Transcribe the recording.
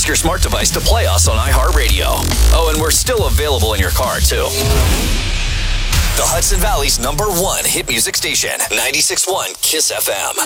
Ask your smart device to play us on iHeartRadio. Oh, and we're still available in your car, too. The Hudson Valley's #1 hit music station, 96.1 KISS FM.